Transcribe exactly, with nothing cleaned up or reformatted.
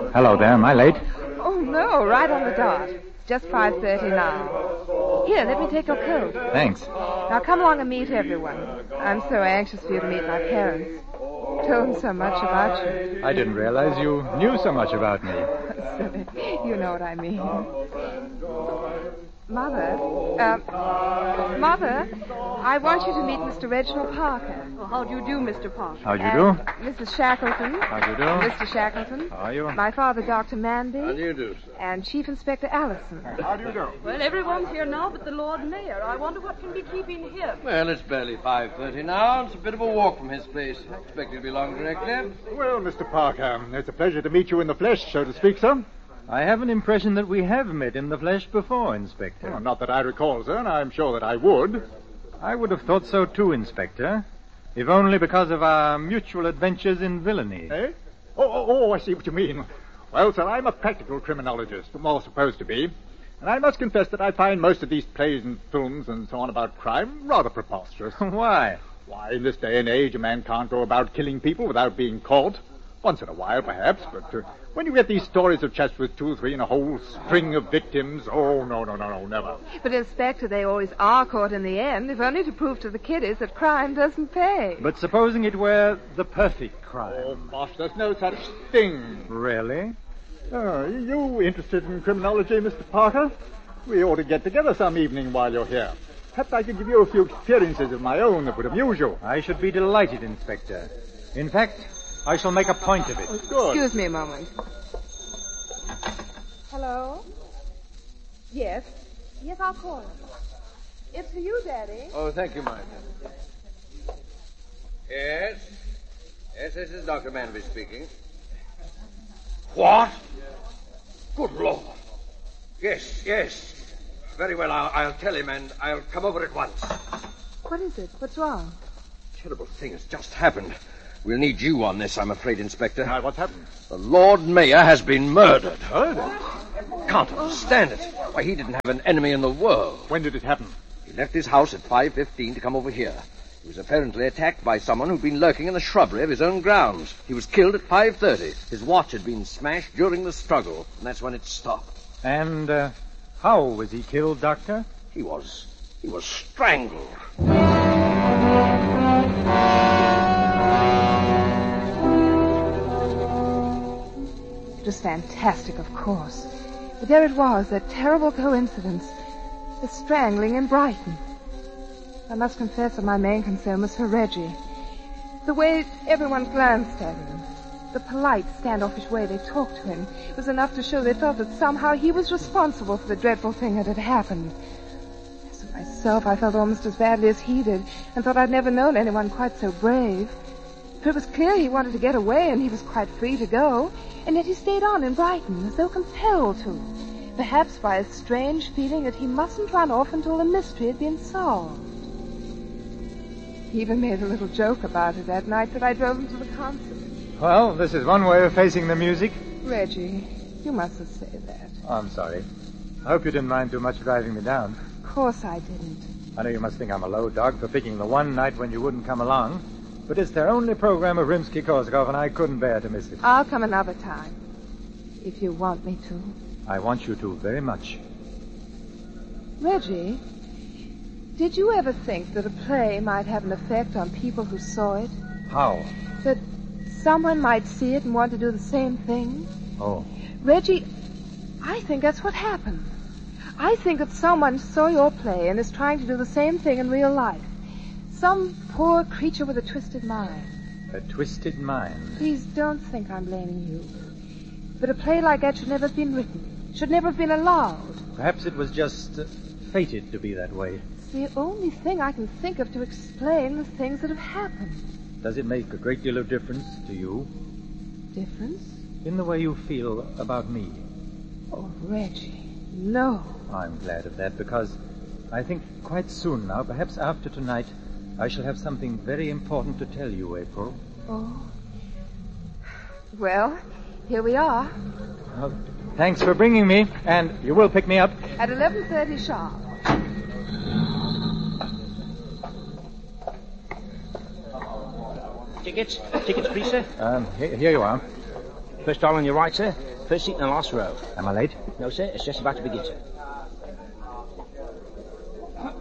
Hello there. Am I late? Oh, no, right on the dot. Just five thirty now. Here, let me take your coat. Thanks. Now come along and meet everyone. I'm so anxious for you to meet my parents. Told them so much about you. I didn't realize you knew so much about me. Silly. You know what I mean. Mother, uh, Mother, I want you to meet Mister Reginald Parker. Well, how do you do, Mister Parker? How do you And do? Missus Shackleton. How do you do? Mister Shackleton. How are you? My father, Doctor Manby. How do you do, sir? And Chief Inspector Allison. How do you do? Well, everyone's here now but the Lord Mayor. I wonder what can be keeping him. Well, it's barely five thirty now. It's a bit of a walk from his place. I expect he'll be along directly. Well, Mister Parker, it's a pleasure to meet you in the flesh, so to speak, sir. I have an impression that we have met in the flesh before, Inspector. Oh, not that I recall, sir, and I'm sure that I would. I would have thought so too, Inspector. If only because of our mutual adventures in villainy. Eh? Oh, oh, oh, I see what you mean. Well, sir, I'm a practical criminologist, or supposed to be. And I must confess that I find most of these plays and films and so on about crime rather preposterous. Why? Why, in this day and age, a man can't go about killing people without being caught. Once in a while, perhaps, but uh, when you get these stories of chaps with two or three and a whole string of victims, oh, no, no, no, no, never. But, Inspector, they always are caught in the end, if only to prove to the kiddies that crime doesn't pay. But supposing it were the perfect crime. Oh, bosh, there's no such thing. Really? Oh, you interested in criminology, Mister Parker? We ought to get together some evening while you're here. Perhaps I could give you a few experiences of my own that would amuse you. I should be delighted, Inspector. In fact, I shall make a point of it. Oh, good. Excuse me a moment. Hello? Yes. Yes, I'll call him. It's for you, Daddy. Oh, thank you, Martha. Yes? Yes, this is Doctor Manby speaking. What? Good Lord. Yes, yes. Very well, I'll, I'll tell him, and I'll come over at once. What is it? What's wrong? Terrible thing has just happened. We'll need you on this, I'm afraid, Inspector. Now, what's happened? The Lord Mayor has been murdered. Murdered? Can't understand it. Why, he didn't have an enemy in the world. When did it happen? He left his house at five fifteen to come over here. He was apparently attacked by someone who'd been lurking in the shrubbery of his own grounds. He was killed at five thirty. His watch had been smashed during the struggle, and that's when it stopped. And uh, how was he killed, Doctor? He was... he was strangled. It was fantastic, of course. But there it was, that terrible coincidence. The strangling in Brighton. I must confess that my main concern was for Reggie. The way everyone glanced at him, the polite, standoffish way they talked to him, was enough to show they felt that somehow he was responsible for the dreadful thing that had happened. As for myself, I felt almost as badly as he did, and thought I'd never known anyone quite so brave. For it was clear he wanted to get away, and he was quite free to go, and yet he stayed on in Brighton, as though compelled to, perhaps by a strange feeling that he mustn't run off until the mystery had been solved. He even made a little joke about it that night that I drove him to the concert. Well, this is one way of facing the music. Reggie, you mustn't say that. Oh, I'm sorry. I hope you didn't mind too much driving me down. Of course I didn't. I know you must think I'm a low dog for picking the one night when you wouldn't come along, but it's their only program of Rimsky-Korsakov, and I couldn't bear to miss it. I'll come another time, if you want me to. I want you to very much. Reggie, did you ever think that a play might have an effect on people who saw it? How? That someone might see it and want to do the same thing? Oh. Reggie, I think that's what happened. I think that someone saw your play and is trying to do the same thing in real life. Some poor creature with a twisted mind. A twisted mind? Please don't think I'm blaming you. But a play like that should never have been written. Should never have been allowed. Perhaps it was just uh, fated to be that way. It's the only thing I can think of to explain the things that have happened. Does it make a great deal of difference to you? Difference? In the way you feel about me? Oh, Reggie, no. I'm glad of that, because I think quite soon now, perhaps after tonight, I shall have something very important to tell you, April. Oh. Well, here we are. Well, thanks for bringing me, and you will pick me up. At eleven thirty sharp. Tickets? Tickets, please, sir. Um, here, here you are. First stall on your right, sir. First seat in the last row. Am I late? No, sir. It's just about to begin, sir.